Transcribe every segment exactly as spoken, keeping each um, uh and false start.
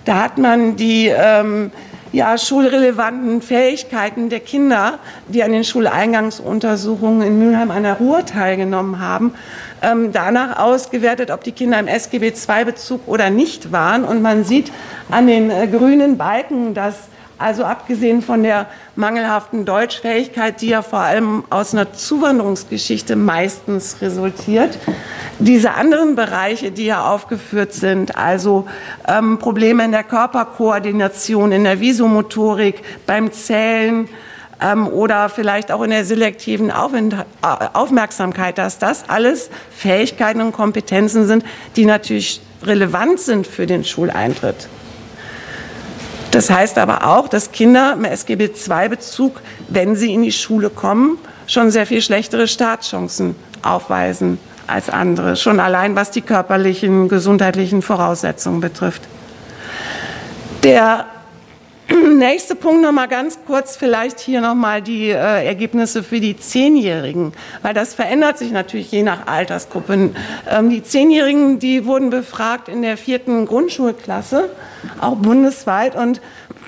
Da hat man die ähm, ja, schulrelevanten Fähigkeiten der Kinder, die an den Schuleingangsuntersuchungen in Mülheim an der Ruhr teilgenommen haben, ähm, danach ausgewertet, ob die Kinder im S G B zwei Bezug oder nicht waren. Und man sieht an den äh, grünen Balken, dass also abgesehen von der mangelhaften Deutschfähigkeit, die ja vor allem aus einer Zuwanderungsgeschichte meistens resultiert, diese anderen Bereiche, die ja aufgeführt sind, also ähm, Probleme in der Körperkoordination, in der Visomotorik, beim Zählen ähm, oder vielleicht auch in der selektiven Aufmerksamkeit, dass das alles Fähigkeiten und Kompetenzen sind, die natürlich relevant sind für den Schuleintritt. Das heißt aber auch, dass Kinder im S G B zwei Bezug, wenn sie in die Schule kommen, schon sehr viel schlechtere Startchancen aufweisen als andere, schon allein was die körperlichen, gesundheitlichen Voraussetzungen betrifft. Der nächste Punkt noch mal ganz kurz, vielleicht hier noch mal die äh, Ergebnisse für die Zehnjährigen, weil das verändert sich natürlich je nach Altersgruppe. Ähm, die Zehnjährigen, die wurden befragt in der vierten Grundschulklasse, auch bundesweit, und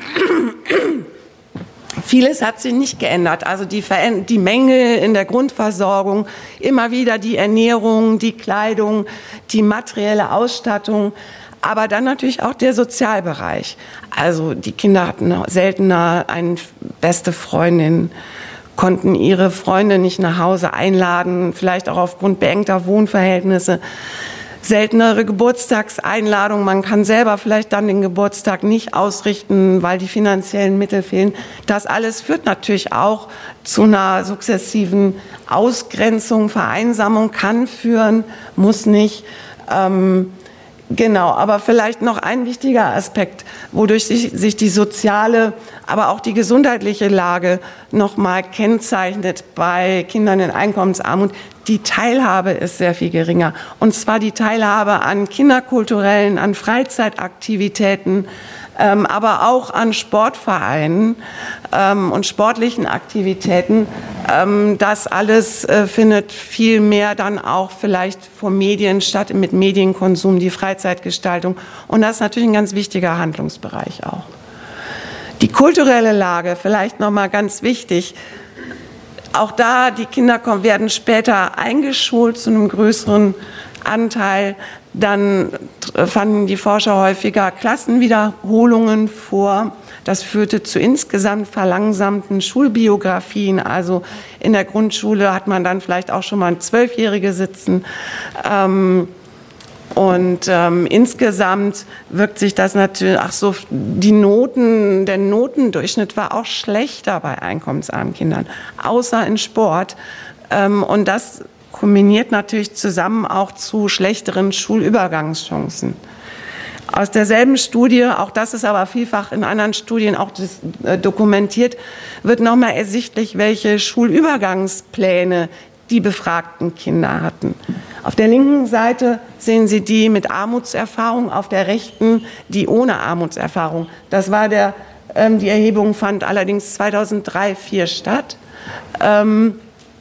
vieles hat sich nicht geändert. Also die, die Mängel in der Grundversorgung, immer wieder die Ernährung, die Kleidung, die materielle Ausstattung, aber dann natürlich auch der Sozialbereich. Also die Kinder hatten seltener eine beste Freundin, konnten ihre Freunde nicht nach Hause einladen, vielleicht auch aufgrund beengter Wohnverhältnisse. Seltenere Geburtstagseinladungen, man kann selber vielleicht dann den Geburtstag nicht ausrichten, weil die finanziellen Mittel fehlen. Das alles führt natürlich auch zu einer sukzessiven Ausgrenzung, Vereinsamung, kann führen, muss nicht. Ähm, Genau, aber vielleicht noch ein wichtiger Aspekt, wodurch sich, sich die soziale, aber auch die gesundheitliche Lage noch mal kennzeichnet bei Kindern in Einkommensarmut. Die Teilhabe ist sehr viel geringer. Und zwar die Teilhabe an kinderkulturellen, an Freizeitaktivitäten, ähm, aber auch an Sportvereinen ähm, und sportlichen Aktivitäten. Ähm, das alles äh, findet viel mehr dann auch vielleicht vor Medien statt, mit Medienkonsum, die Freizeitgestaltung. Und das ist natürlich ein ganz wichtiger Handlungsbereich auch. Die kulturelle Lage, vielleicht noch mal ganz wichtig. Auch da, die Kinder kommen, werden später eingeschult zu einem größeren Anteil. Dann fanden die Forscher häufiger Klassenwiederholungen vor. Das führte zu insgesamt verlangsamten Schulbiografien. Also in der Grundschule hat man dann vielleicht auch schon mal ein Zwölfjährige sitzen. Ähm, Und ähm, insgesamt wirkt sich das natürlich, ach so, die Noten, der Notendurchschnitt war auch schlechter bei einkommensarmen Kindern, außer in Sport. Ähm, und das kombiniert natürlich zusammen auch zu schlechteren Schulübergangschancen. Aus derselben Studie, auch das ist aber vielfach in anderen Studien auch das, äh, dokumentiert, wird nochmal ersichtlich, welche Schulübergangspläne die befragten Kinder hatten. Auf der linken Seite sehen Sie die mit Armutserfahrung, auf der rechten die ohne Armutserfahrung. Das war der, ähm, die Erhebung fand allerdings zweitausenddrei vier statt. Ähm,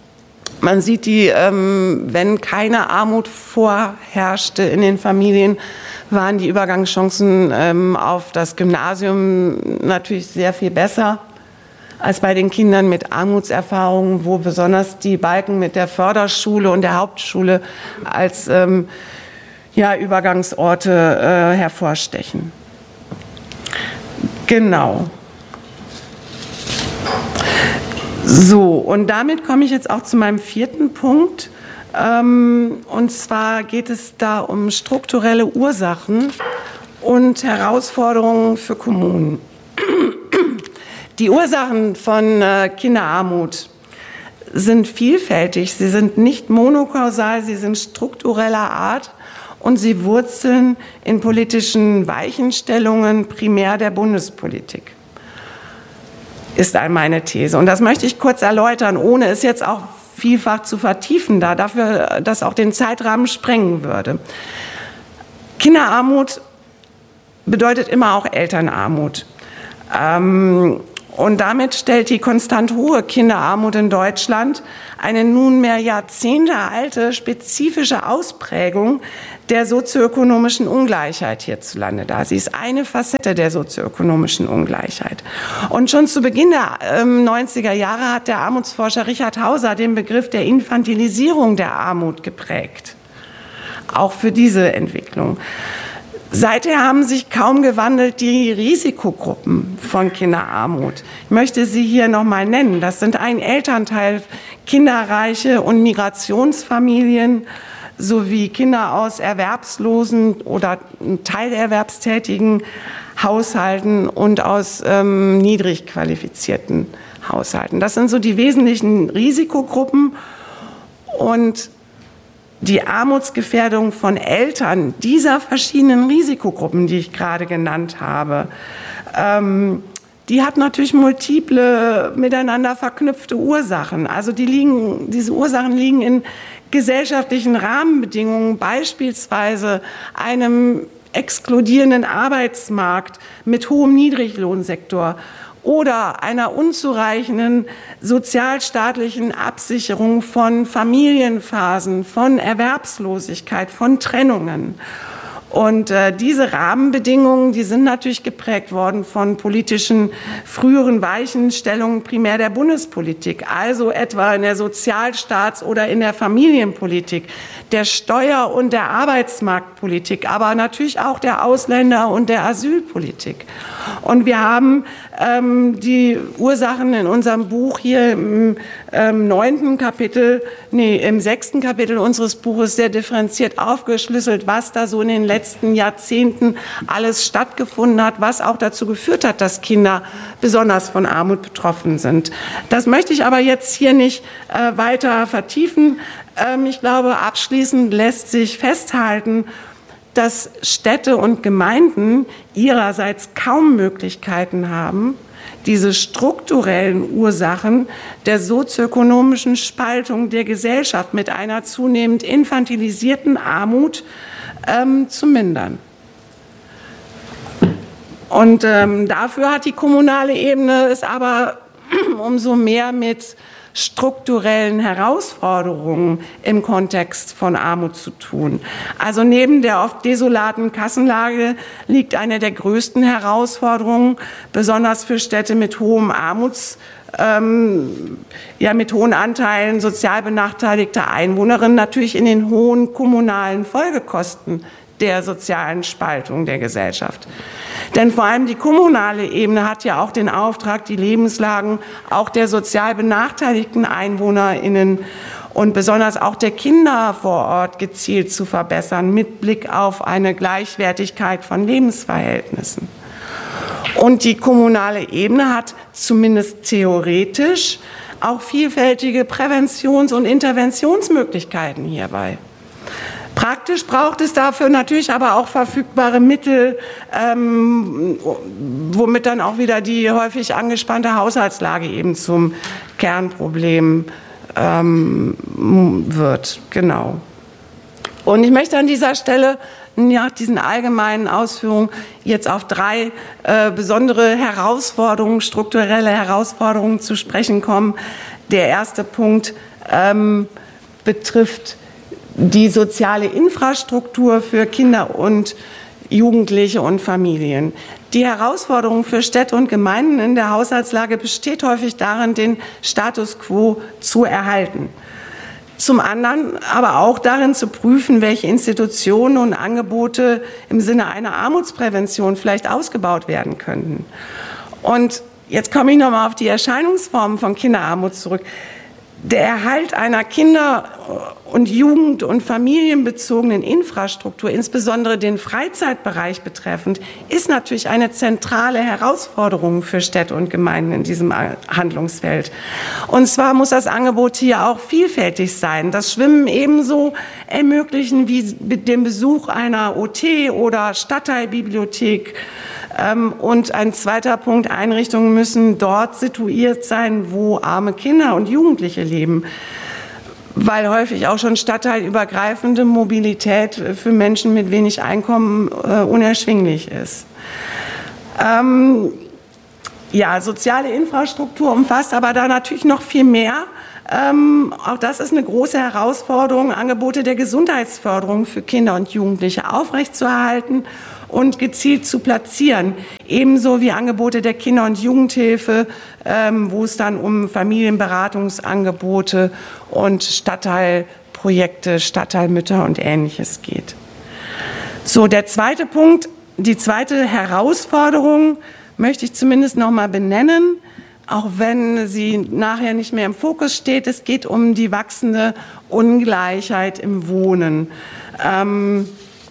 man sieht die, ähm, wenn keine Armut vorherrschte in den Familien, waren die Übergangschancen ähm, auf das Gymnasium natürlich sehr viel besser als bei den Kindern mit Armutserfahrungen, wo besonders die Balken mit der Förderschule und der Hauptschule als ähm, ja, Übergangsorte äh, hervorstechen. Genau. So, und damit komme ich jetzt auch zu meinem vierten Punkt. Ähm, und zwar geht es da um strukturelle Ursachen und Herausforderungen für Kommunen. Die Ursachen von äh, Kinderarmut sind vielfältig. Sie sind nicht monokausal, sie sind struktureller Art und sie wurzeln in politischen Weichenstellungen primär der Bundespolitik. Ist meine These. Und das möchte ich kurz erläutern, ohne es jetzt auch vielfach zu vertiefen, da dafür, dass auch den Zeitrahmen sprengen würde. Kinderarmut bedeutet immer auch Elternarmut. Ähm, Und damit stellt die konstant hohe Kinderarmut in Deutschland eine nunmehr jahrzehntealte spezifische Ausprägung der sozioökonomischen Ungleichheit hierzulande dar. Sie ist eine Facette der sozioökonomischen Ungleichheit. Und schon zu Beginn der ähm, neunziger Jahre hat der Armutsforscher Richard Hauser den Begriff der Infantilisierung der Armut geprägt. Auch für diese Entwicklung. Seither haben sich kaum gewandelt die Risikogruppen von Kinderarmut. Ich möchte sie hier noch mal nennen. Das sind ein Elternteil kinderreiche und Migrationsfamilien sowie Kinder aus erwerbslosen oder teilerwerbstätigen Haushalten und aus ähm, niedrig qualifizierten Haushalten. Das sind so die wesentlichen Risikogruppen. Und die Armutsgefährdung von Eltern dieser verschiedenen Risikogruppen, die ich gerade genannt habe, ähm, die hat natürlich multiple miteinander verknüpfte Ursachen. Also die liegen, diese Ursachen liegen in gesellschaftlichen Rahmenbedingungen, beispielsweise einem exkludierenden Arbeitsmarkt mit hohem Niedriglohnsektor oder einer unzureichenden sozialstaatlichen Absicherung von Familienphasen, von Erwerbslosigkeit, von Trennungen. Und äh, diese Rahmenbedingungen, die sind natürlich geprägt worden von politischen früheren Weichenstellungen primär der Bundespolitik, also etwa in der Sozialstaats- oder in der Familienpolitik, der Steuer- und der Arbeitsmarktpolitik, aber natürlich auch der Ausländer- und der Asylpolitik. Und wir haben ähm, die Ursachen in unserem Buch hier im ähm, neunten Kapitel, nee, im sechsten Kapitel unseres Buches sehr differenziert aufgeschlüsselt, was da so in den letzten Jahrzehnten alles stattgefunden hat, was auch dazu geführt hat, dass Kinder besonders von Armut betroffen sind. Das möchte ich aber jetzt hier nicht äh, weiter vertiefen. Ähm, ich glaube, abschließend lässt sich festhalten, dass Städte und Gemeinden ihrerseits kaum Möglichkeiten haben, diese strukturellen Ursachen der sozioökonomischen Spaltung der Gesellschaft mit einer zunehmend infantilisierten Armut ähm, zu mindern. Und ähm, dafür hat die kommunale Ebene es aber umso mehr mit strukturellen Herausforderungen im Kontext von Armut zu tun. Also neben der oft desolaten Kassenlage liegt eine der größten Herausforderungen, besonders für Städte mit hohem Armuts, ähm, ja, mit hohen Anteilen sozial benachteiligter Einwohnerinnen, natürlich in den hohen kommunalen Folgekosten der sozialen Spaltung der Gesellschaft. Denn vor allem die kommunale Ebene hat ja auch den Auftrag, die Lebenslagen auch der sozial benachteiligten EinwohnerInnen und besonders auch der Kinder vor Ort gezielt zu verbessern, mit Blick auf eine Gleichwertigkeit von Lebensverhältnissen. Und die kommunale Ebene hat zumindest theoretisch auch vielfältige Präventions- und Interventionsmöglichkeiten hierbei. Praktisch braucht es dafür natürlich aber auch verfügbare Mittel, ähm, womit dann auch wieder die häufig angespannte Haushaltslage eben zum Kernproblem ähm, wird. Genau. Und ich möchte an dieser Stelle nach diesen allgemeinen Ausführungen jetzt auf drei äh, besondere Herausforderungen, strukturelle Herausforderungen zu sprechen kommen. Der erste Punkt ähm, betrifft die soziale Infrastruktur für Kinder und Jugendliche und Familien. Die Herausforderung für Städte und Gemeinden in der Haushaltslage besteht häufig darin, den Status quo zu erhalten. Zum anderen aber auch darin zu prüfen, welche Institutionen und Angebote im Sinne einer Armutsprävention vielleicht ausgebaut werden könnten. Und jetzt komme ich noch mal auf die Erscheinungsformen von Kinderarmut zurück. Der Erhalt einer Kinder- und Jugend- und familienbezogenen Infrastruktur, insbesondere den Freizeitbereich betreffend, ist natürlich eine zentrale Herausforderung für Städte und Gemeinden in diesem Handlungsfeld. Und zwar muss das Angebot hier auch vielfältig sein. Das Schwimmen ebenso ermöglichen wie den Besuch einer O T oder Stadtteilbibliothek. Und ein zweiter Punkt, Einrichtungen müssen dort situiert sein, wo arme Kinder und Jugendliche leben, weil häufig auch schon stadtteilübergreifende Mobilität für Menschen mit wenig Einkommen äh, unerschwinglich ist. Ähm, Ja, soziale Infrastruktur umfasst aber da natürlich noch viel mehr. Ähm, auch das ist eine große Herausforderung, Angebote der Gesundheitsförderung für Kinder und Jugendliche aufrechtzuerhalten und gezielt zu platzieren. Ebenso wie Angebote der Kinder- und Jugendhilfe, ähm, wo es dann um Familienberatungsangebote und Stadtteilprojekte, Stadtteilmütter und Ähnliches geht. So, der zweite Punkt, die zweite Herausforderung möchte ich zumindest noch mal benennen, auch wenn sie nachher nicht mehr im Fokus steht. Es geht um die wachsende Ungleichheit im Wohnen. Ähm,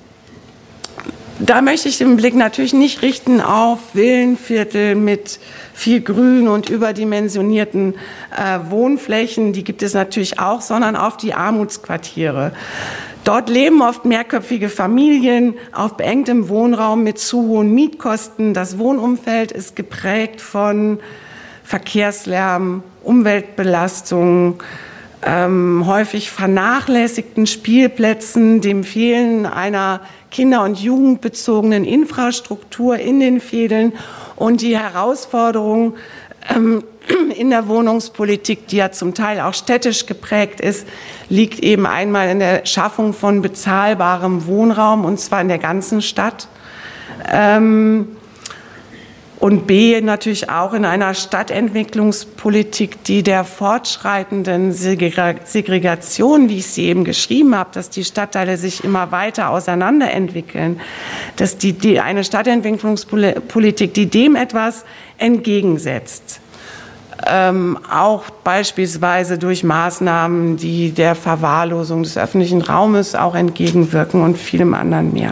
da möchte ich den Blick natürlich nicht richten auf Villenviertel mit viel Grün und überdimensionierten äh, Wohnflächen, die gibt es natürlich auch, sondern auf die Armutsquartiere. Dort leben oft mehrköpfige Familien auf beengtem Wohnraum mit zu hohen Mietkosten. Das Wohnumfeld ist geprägt von Verkehrslärm, Umweltbelastung, ähm, häufig vernachlässigten Spielplätzen, dem Fehlen einer kinder- und jugendbezogenen Infrastruktur in den Fädeln und die Herausforderung ähm, in der Wohnungspolitik, die ja zum Teil auch städtisch geprägt ist, liegt eben einmal in der Schaffung von bezahlbarem Wohnraum, und zwar in der ganzen Stadt. Ähm, und B, natürlich auch in einer Stadtentwicklungspolitik, die der fortschreitenden Segregation, wie ich sie eben geschrieben habe, dass die Stadtteile sich immer weiter auseinanderentwickeln, dass die, die eine Stadtentwicklungspolitik, die dem etwas entgegensetzt. Ähm, auch beispielsweise durch Maßnahmen, die der Verwahrlosung des öffentlichen Raumes auch entgegenwirken und vielem anderen mehr.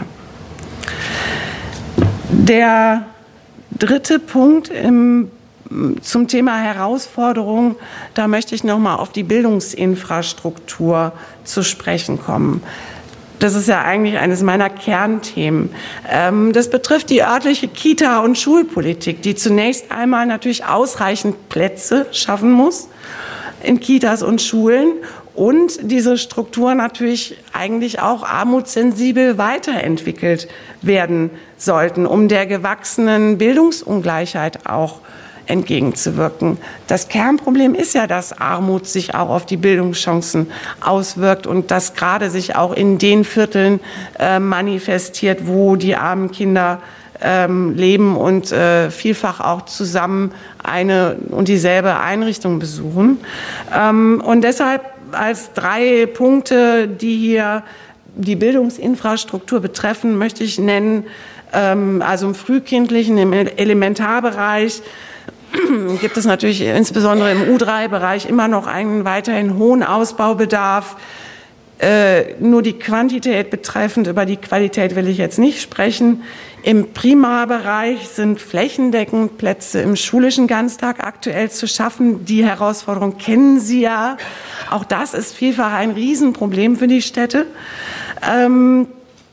Der dritte Punkt im, zum Thema Herausforderung, da möchte ich noch mal auf die Bildungsinfrastruktur zu sprechen kommen. Das ist ja eigentlich eines meiner Kernthemen. Das betrifft die örtliche Kita- und Schulpolitik, die zunächst einmal natürlich ausreichend Plätze schaffen muss in Kitas und Schulen und diese Strukturen natürlich eigentlich auch armutssensibel weiterentwickelt werden sollten, um der gewachsenen Bildungsungleichheit auch entgegenzuwirken. Das Kernproblem ist ja, dass Armut sich auch auf die Bildungschancen auswirkt und das gerade sich auch in den Vierteln äh, manifestiert, wo die armen Kinder ähm, leben und äh, vielfach auch zusammen eine und dieselbe Einrichtung besuchen. Ähm, und deshalb als drei Punkte, die hier die Bildungsinfrastruktur betreffen, möchte ich nennen, ähm, also im frühkindlichen, im Elementarbereich, gibt es natürlich insbesondere im U drei Bereich immer noch einen weiterhin hohen Ausbaubedarf. Äh, nur die Quantität betreffend, über die Qualität will ich jetzt nicht sprechen. Im Primarbereich sind flächendeckend Plätze im schulischen Ganztag aktuell zu schaffen. Die Herausforderung kennen Sie ja. Auch das ist vielfach ein Riesenproblem für die Städte. Ähm,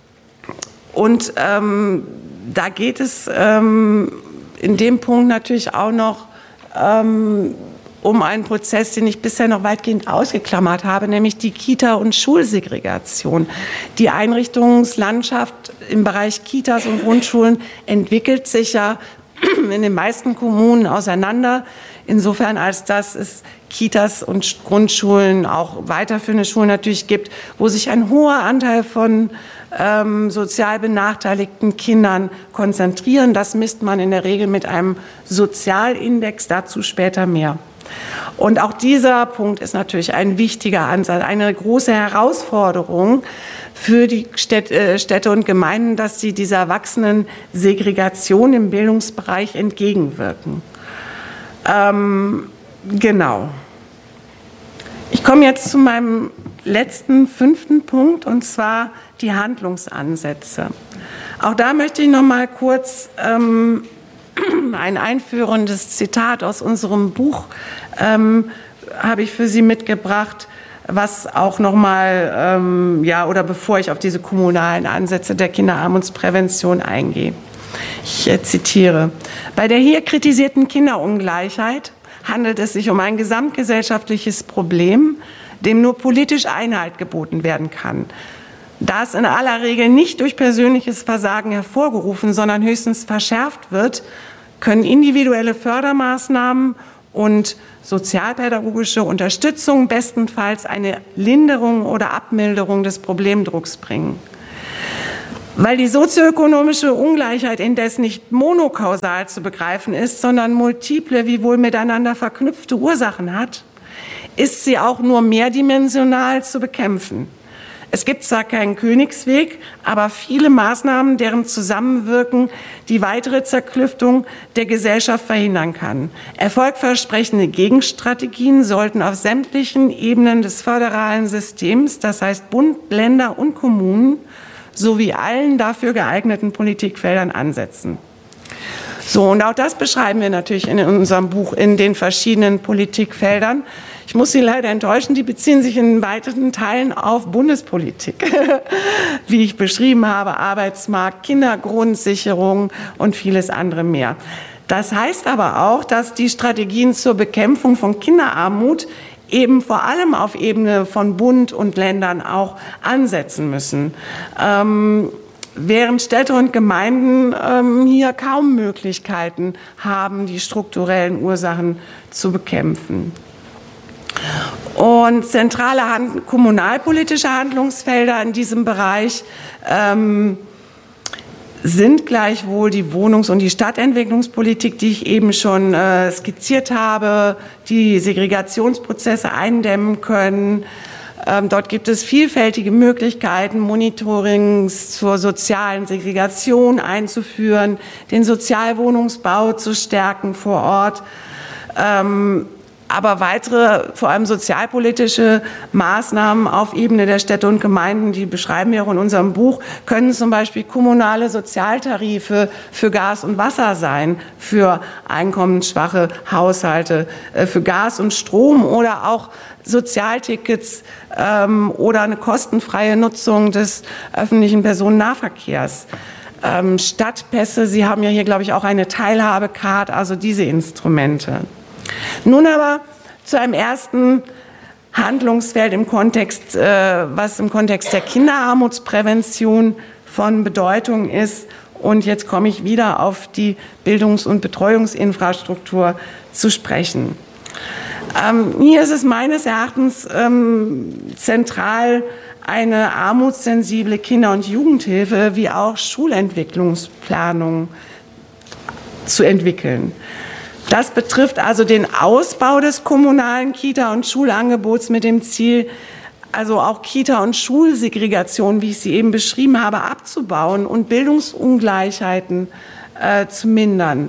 und ähm, da geht es ähm, in dem Punkt natürlich auch noch ähm, um einen Prozess, den ich bisher noch weitgehend ausgeklammert habe, nämlich die Kita- und Schulsegregation. Die Einrichtungslandschaft im Bereich Kitas und Grundschulen entwickelt sich ja in den meisten Kommunen auseinander. Insofern, als dass es Kitas und Grundschulen, auch weiterführende Schulen natürlich gibt, wo sich ein hoher Anteil von ähm, sozial benachteiligten Kindern konzentrieren. Das misst man in der Regel mit einem Sozialindex, dazu später mehr. Und auch dieser Punkt ist natürlich ein wichtiger Ansatz, eine große Herausforderung für die Städte und Gemeinden, dass sie dieser wachsenden Segregation im Bildungsbereich entgegenwirken. Ähm, genau. Ich komme jetzt zu meinem letzten fünften Punkt, und zwar die Handlungsansätze. Auch da möchte ich noch mal kurz ähm, ein einführendes Zitat aus unserem Buch ähm, habe ich für Sie mitgebracht, was auch noch mal, ähm, ja, oder bevor ich auf diese kommunalen Ansätze der Kinderarmutsprävention eingehe. Ich äh, zitiere: Bei der hier kritisierten Kinderungleichheit handelt es sich um ein gesamtgesellschaftliches Problem, dem nur politisch Einhalt geboten werden kann. Da es in aller Regel nicht durch persönliches Versagen hervorgerufen, sondern höchstens verschärft wird können individuelle Fördermaßnahmen und sozialpädagogische Unterstützung bestenfalls eine Linderung oder Abmilderung des Problemdrucks bringen. Weil die sozioökonomische Ungleichheit indes nicht monokausal zu begreifen ist, sondern multiple, wie wohl miteinander verknüpfte Ursachen hat, ist sie auch nur mehrdimensional zu bekämpfen. Es gibt zwar keinen Königsweg, aber viele Maßnahmen, deren Zusammenwirken die weitere Zerklüftung der Gesellschaft verhindern kann. Erfolgversprechende Gegenstrategien sollten auf sämtlichen Ebenen des föderalen Systems, das heißt Bund, Länder und Kommunen, sowie allen dafür geeigneten Politikfeldern ansetzen. So, und auch das beschreiben wir natürlich in unserem Buch in den verschiedenen Politikfeldern. Ich muss Sie leider enttäuschen, die beziehen sich in weiten Teilen auf Bundespolitik, wie ich beschrieben habe, Arbeitsmarkt, Kindergrundsicherung und vieles andere mehr. Das heißt aber auch, dass die Strategien zur Bekämpfung von Kinderarmut eben vor allem auf Ebene von Bund und Ländern auch ansetzen müssen. Ähm, während Städte und Gemeinden ähm, hier kaum Möglichkeiten haben, die strukturellen Ursachen zu bekämpfen. Und zentrale Hand, kommunalpolitische Handlungsfelder in diesem Bereich ähm, sind gleichwohl die Wohnungs- und die Stadtentwicklungspolitik, die ich eben schon äh, skizziert habe, die Segregationsprozesse eindämmen können. Ähm, dort gibt es vielfältige Möglichkeiten, Monitorings zur sozialen Segregation einzuführen, den Sozialwohnungsbau zu stärken vor Ort. Ähm, Aber weitere, vor allem sozialpolitische Maßnahmen auf Ebene der Städte und Gemeinden, die beschreiben wir auch in unserem Buch, können zum Beispiel kommunale Sozialtarife für Gas und Wasser sein, für einkommensschwache Haushalte, für Gas und Strom oder auch Sozialtickets ähm, oder eine kostenfreie Nutzung des öffentlichen Personennahverkehrs. Ähm, Stadtpässe, Sie haben ja hier, glaube ich, auch eine Teilhabecard, also diese Instrumente. Nun aber zu einem ersten Handlungsfeld im Kontext, äh, was im Kontext der Kinderarmutsprävention von Bedeutung ist. Und jetzt komme ich wieder auf die Bildungs- und Betreuungsinfrastruktur zu sprechen. Ähm, hier ist es meines Erachtens ähm, zentral, eine armutssensible Kinder- und Jugendhilfe wie auch Schulentwicklungsplanung zu entwickeln. Das betrifft also den Ausbau des kommunalen Kita- und Schulangebots mit dem Ziel, also auch Kita- und Schulsegregation, wie ich sie eben beschrieben habe, abzubauen und Bildungsungleichheiten äh, zu mindern.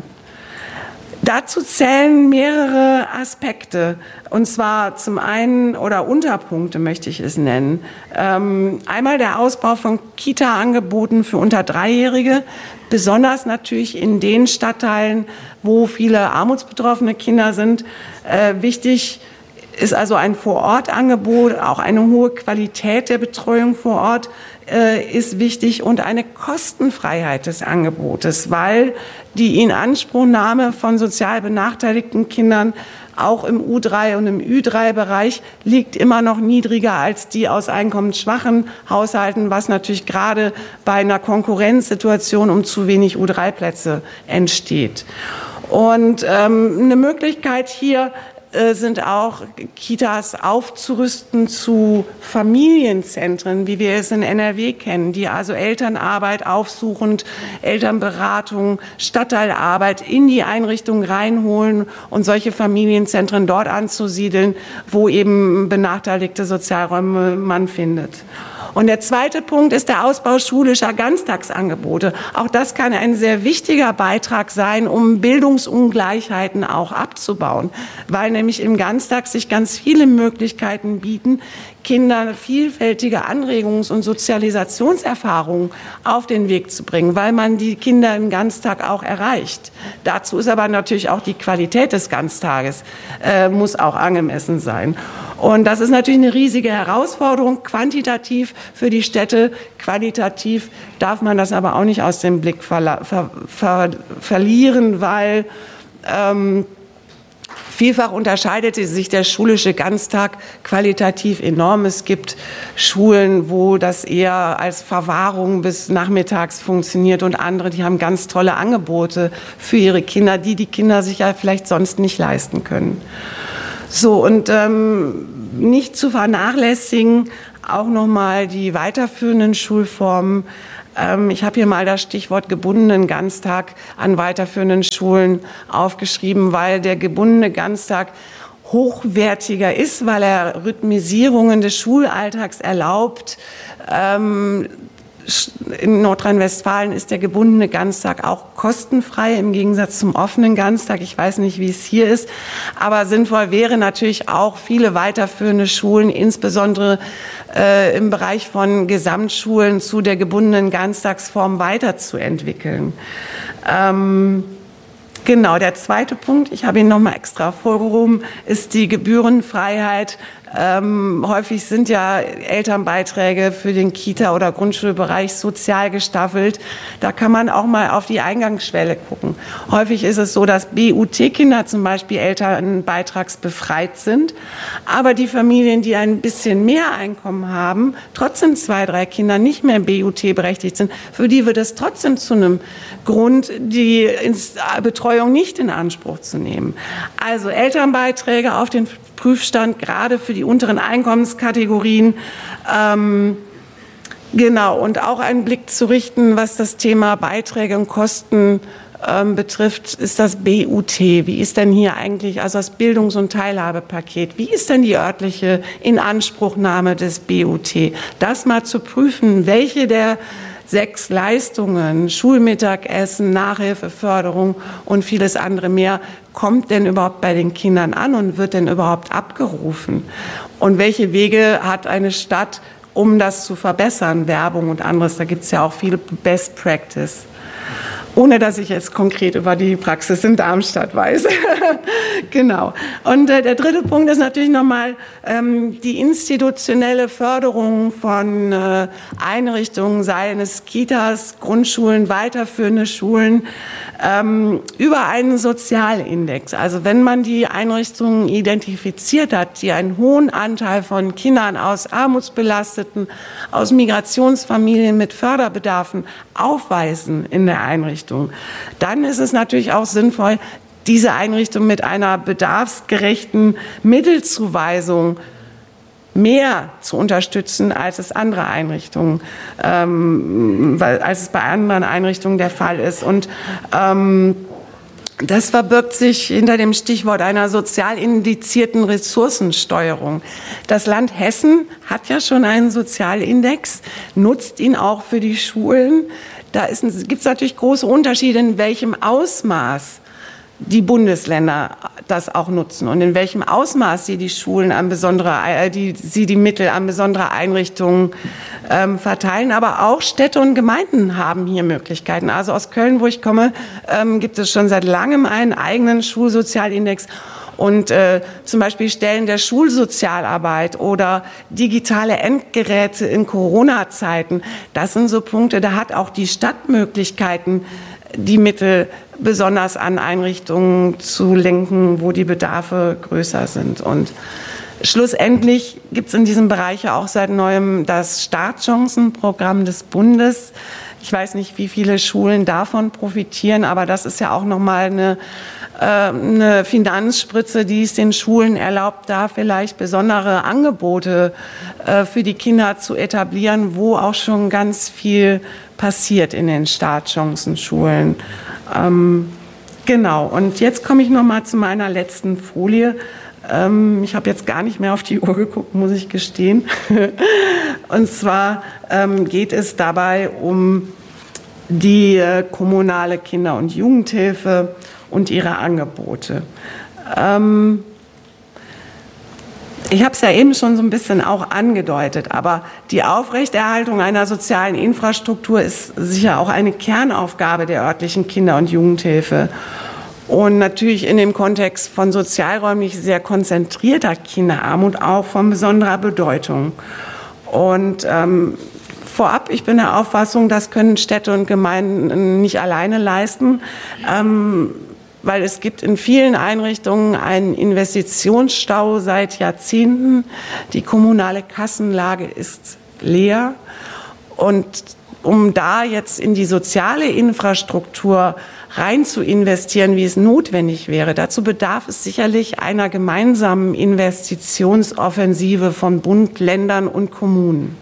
Dazu zählen mehrere Aspekte, und zwar zum einen, oder Unterpunkte möchte ich es nennen. Ähm, einmal der Ausbau von Kita-Angeboten für unter Dreijährige, besonders natürlich in den Stadtteilen, wo viele armutsbetroffene Kinder sind. Äh, wichtig ist also ein Vorortangebot, auch eine hohe Qualität der Betreuung vor Ort äh, ist wichtig und eine Kostenfreiheit des Angebotes, weil die Inanspruchnahme von sozial benachteiligten Kindern auch im U drei und im Ü drei Bereich liegt immer noch niedriger als die aus einkommensschwachen Haushalten, was natürlich gerade bei einer Konkurrenzsituation um zu wenig U drei Plätze entsteht. Und ähm, eine Möglichkeit hier äh, sind auch Kitas aufzurüsten zu Familienzentren, wie wir es in N R W kennen, die also Elternarbeit aufsuchend, Elternberatung, Stadtteilarbeit in die Einrichtung reinholen und solche Familienzentren dort anzusiedeln, wo eben benachteiligte Sozialräume man findet. Und der zweite Punkt ist der Ausbau schulischer Ganztagsangebote. Auch das kann ein sehr wichtiger Beitrag sein, um Bildungsungleichheiten auch abzubauen, weil nämlich im Ganztag sich ganz viele Möglichkeiten bieten, Kinder vielfältige Anregungs- und Sozialisationserfahrungen auf den Weg zu bringen, weil man die Kinder im Ganztag auch erreicht. Dazu ist aber natürlich auch die Qualität des Ganztages, äh, muss auch angemessen sein. Und das ist natürlich eine riesige Herausforderung, quantitativ für die Städte. Qualitativ darf man das aber auch nicht aus dem Blick ver ver ver verlieren, weil ähm, Vielfach unterscheidet sich der schulische Ganztag qualitativ enorm. Es gibt Schulen, wo das eher als Verwahrung bis nachmittags funktioniert und andere, die haben ganz tolle Angebote für ihre Kinder, die die Kinder sich ja vielleicht sonst nicht leisten können. So, und ähm, nicht zu vernachlässigen, auch nochmal die weiterführenden Schulformen. Ähm, ich habe hier mal das Stichwort gebundenen Ganztag an weiterführenden Schulen aufgeschrieben, weil der gebundene Ganztag hochwertiger ist, weil er Rhythmisierungen des Schulalltags erlaubt. Ähm, In Nordrhein-Westfalen ist der gebundene Ganztag auch kostenfrei im Gegensatz zum offenen Ganztag. Ich weiß nicht, wie es hier ist, aber sinnvoll wäre natürlich auch, viele weiterführende Schulen, insbesondere äh, im Bereich von Gesamtschulen, zu der gebundenen Ganztagsform weiterzuentwickeln. Ähm, Genau, der zweite Punkt, ich habe ihn noch mal extra vorgehoben, ist die Gebührenfreiheit. Ähm, häufig sind ja Elternbeiträge für den Kita- oder Grundschulbereich sozial gestaffelt. Da kann man auch mal auf die Eingangsschwelle gucken. Häufig ist es so, dass B U T-Kinder zum Beispiel elternbeitragsbefreit sind, aber die Familien, die ein bisschen mehr Einkommen haben, trotzdem zwei, drei Kinder nicht mehr B U T berechtigt sind, für die wird es trotzdem zu einem Grund, die Betreuung nicht in Anspruch zu nehmen. Also Elternbeiträge auf den Prüfstand, gerade für die unteren Einkommenskategorien. Ähm, genau, und auch einen Blick zu richten, was das Thema Beiträge und Kosten ähm, betrifft, ist das B U T. Wie ist denn hier eigentlich, also das Bildungs- und Teilhabepaket, wie ist denn die örtliche Inanspruchnahme des B U T? Das mal zu prüfen, welche der sechs Leistungen, Schulmittagessen, Nachhilfeförderung und vieles andere mehr, kommt denn überhaupt bei den Kindern an und wird denn überhaupt abgerufen? Und welche Wege hat eine Stadt, um das zu verbessern? Werbung und anderes, da gibt es ja auch viel Best Practice. Ohne dass ich jetzt konkret über die Praxis in Darmstadt weiß. Genau. Und äh, der dritte Punkt ist natürlich nochmal ähm, die institutionelle Förderung von äh, Einrichtungen, seien es Kitas, Grundschulen, weiterführende Schulen, ähm, über einen Sozialindex. Also wenn man die Einrichtungen identifiziert hat, die einen hohen Anteil von Kindern aus armutsbelasteten, aus Migrationsfamilien mit Förderbedarfen aufweisen in der Einrichtung, dann ist es natürlich auch sinnvoll, diese Einrichtung mit einer bedarfsgerechten Mittelzuweisung mehr zu unterstützen, als es andere Einrichtungen, ähm, weil, als es bei anderen Einrichtungen der Fall ist. Und ähm, das verbirgt sich hinter dem Stichwort einer sozial indizierten Ressourcensteuerung. Das Land Hessen hat ja schon einen Sozialindex, nutzt ihn auch für die Schulen. Da gibt es natürlich große Unterschiede, in welchem Ausmaß die Bundesländer das auch nutzen und in welchem Ausmaß sie die Schulen an besondere, äh, die, sie die Mittel an besondere Einrichtungen ähm, verteilen. Aber auch Städte und Gemeinden haben hier Möglichkeiten. Also aus Köln, wo ich komme, ähm, gibt es schon seit langem einen eigenen Schulsozialindex. Und äh, zum Beispiel Stellen der Schulsozialarbeit oder digitale Endgeräte in Corona-Zeiten, das sind so Punkte, da hat auch die Stadt Möglichkeiten, die Mittel besonders an Einrichtungen zu lenken, wo die Bedarfe größer sind. Und schlussendlich gibt es in diesem Bereich ja auch seit neuem das Startchancenprogramm des Bundes. Ich weiß nicht, wie viele Schulen davon profitieren, aber das ist ja auch nochmal eine, äh, eine Finanzspritze, die es den Schulen erlaubt, da vielleicht besondere Angebote äh, für die Kinder zu etablieren, wo auch schon ganz viel passiert in den Startchancenschulen. Ähm, genau, und jetzt komme ich nochmal zu meiner letzten Folie. Ähm, ich habe jetzt gar nicht mehr auf die Uhr geguckt, muss ich gestehen. Und zwar ähm, geht es dabei um die äh, kommunale Kinder- und Jugendhilfe und ihre Angebote. Ähm, Ich habe es ja eben schon so ein bisschen auch angedeutet, aber die Aufrechterhaltung einer sozialen Infrastruktur ist sicher auch eine Kernaufgabe der örtlichen Kinder- und Jugendhilfe. Und natürlich in dem Kontext von sozialräumlich sehr konzentrierter Kinderarmut auch von besonderer Bedeutung. Und ähm, vorab, ich bin der Auffassung, das können Städte und Gemeinden nicht alleine leisten. Ähm, weil es gibt in vielen Einrichtungen einen Investitionsstau seit Jahrzehnten. Die kommunale Kassenlage ist leer. Und um da jetzt in die soziale Infrastruktur rein zu investieren, wie es notwendig wäre, dazu bedarf es sicherlich einer gemeinsamen Investitionsoffensive von Bund, Ländern und Kommunen.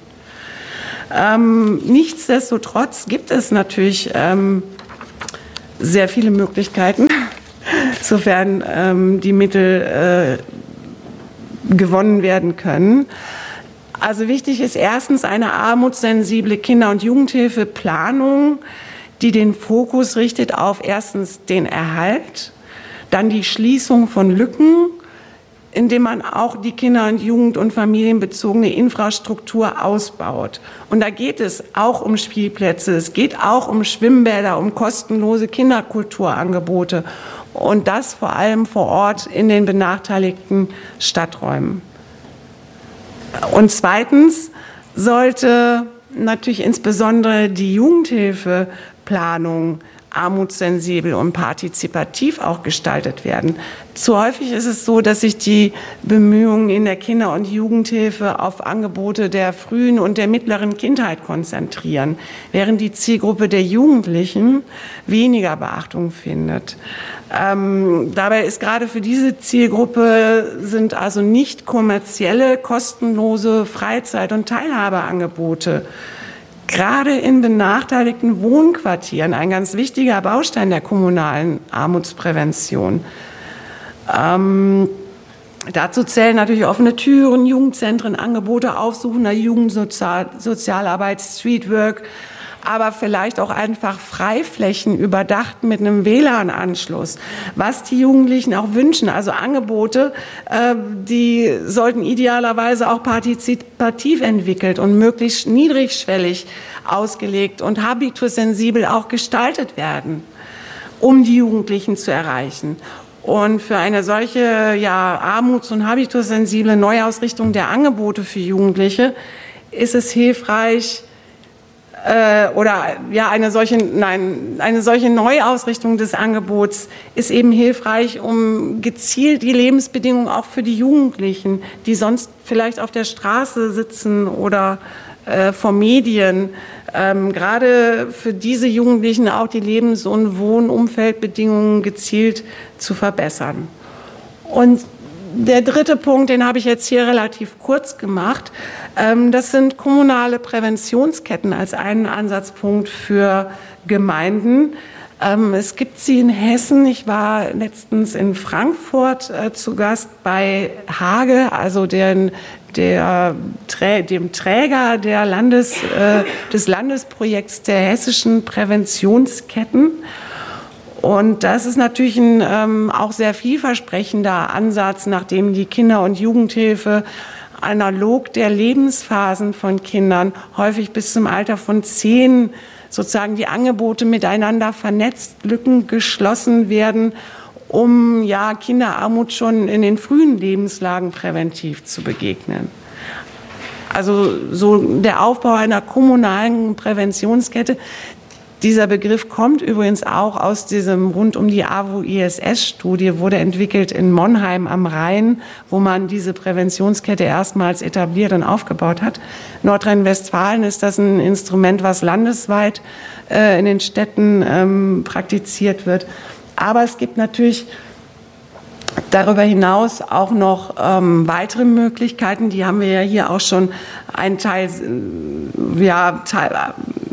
Ähm, nichtsdestotrotz gibt es natürlich ähm, sehr viele Möglichkeiten, sofern ähm, die Mittel äh, gewonnen werden können. Also wichtig ist erstens eine armutssensible Kinder- und Jugendhilfeplanung, die den Fokus richtet auf erstens den Erhalt, dann die Schließung von Lücken, indem man auch die Kinder- und Jugend- und familienbezogene Infrastruktur ausbaut. Und da geht es auch um Spielplätze, es geht auch um Schwimmbäder, um kostenlose Kinderkulturangebote und das vor allem vor Ort in den benachteiligten Stadträumen. Und zweitens sollte natürlich insbesondere die Jugendhilfeplanung armutssensibel und partizipativ auch gestaltet werden. Zu häufig ist es so, dass sich die Bemühungen in der Kinder- und Jugendhilfe auf Angebote der frühen und der mittleren Kindheit konzentrieren, während die Zielgruppe der Jugendlichen weniger Beachtung findet. Ähm, dabei ist gerade für diese Zielgruppe sind also nicht kommerzielle, kostenlose Freizeit- und Teilhabeangebote gerade in benachteiligten Wohnquartieren ein ganz wichtiger Baustein der kommunalen Armutsprävention. Ähm, dazu zählen natürlich offene Türen, Jugendzentren, Angebote aufsuchender Jugendsozialarbeit, Streetwork, aber vielleicht auch einfach Freiflächen überdacht mit einem W L A N-Anschluss, was die Jugendlichen auch wünschen. Also Angebote, äh, die sollten idealerweise auch partizipativ entwickelt und möglichst niedrigschwellig ausgelegt und habitussensibel auch gestaltet werden, um die Jugendlichen zu erreichen. Und für eine solche ja, armuts- und habitussensible Neuausrichtung der Angebote für Jugendliche ist es hilfreich, oder ja, eine solche, nein, eine solche Neuausrichtung des Angebots ist eben hilfreich, um gezielt die Lebensbedingungen auch für die Jugendlichen, die sonst vielleicht auf der Straße sitzen oder äh, vor Medien, ähm, gerade für diese Jugendlichen auch die Lebens- und Wohnumfeldbedingungen gezielt zu verbessern. Und der dritte Punkt, den habe ich jetzt hier relativ kurz gemacht, das sind kommunale Präventionsketten als einen Ansatzpunkt für Gemeinden. Es gibt sie in Hessen. Ich war letztens in Frankfurt zu Gast bei Hage, also den, der, dem Träger der Landes, des Landesprojekts der hessischen Präventionsketten. Und das ist natürlich ein ähm, auch sehr vielversprechender Ansatz, nachdem die Kinder- und Jugendhilfe analog der Lebensphasen von Kindern häufig bis zum Alter von zehn sozusagen die Angebote miteinander vernetzt, Lücken geschlossen werden, um ja Kinderarmut schon in den frühen Lebenslagen präventiv zu begegnen. Also so der Aufbau einer kommunalen Präventionskette. Dieser Begriff kommt übrigens auch aus diesem rund um die A W O I S S-Studie, wurde entwickelt in Monheim am Rhein, wo man diese Präventionskette erstmals etabliert und aufgebaut hat. Nordrhein-Westfalen ist das ein Instrument, was landesweit äh, in den Städten ähm, praktiziert wird. Aber es gibt natürlich darüber hinaus auch noch ähm, weitere Möglichkeiten. Die haben wir ja hier auch schon einen Teil, ja, Teil, äh,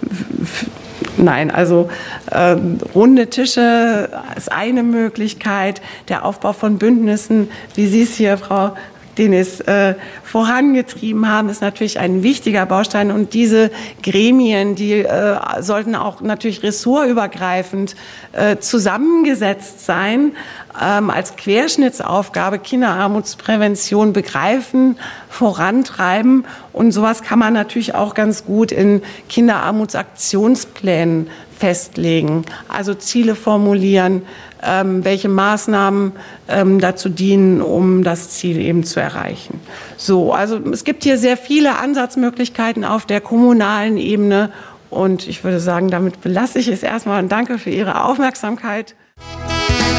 Nein, also äh, runde Tische ist eine Möglichkeit, der Aufbau von Bündnissen, wie Sie es hier, Frau Denis, äh, vorangetrieben haben, ist natürlich ein wichtiger Baustein. Und diese Gremien, die äh, sollten auch natürlich ressortübergreifend äh, zusammengesetzt sein, ähm, als Querschnittsaufgabe Kinderarmutsprävention begreifen, vorantreiben. Und sowas kann man natürlich auch ganz gut in Kinderarmutsaktionsplänen festlegen, also Ziele formulieren, ähm, welche Maßnahmen ähm, dazu dienen, um das Ziel eben zu erreichen. So, also es gibt hier sehr viele Ansatzmöglichkeiten auf der kommunalen Ebene und ich würde sagen, damit belasse ich es erstmal und danke für Ihre Aufmerksamkeit.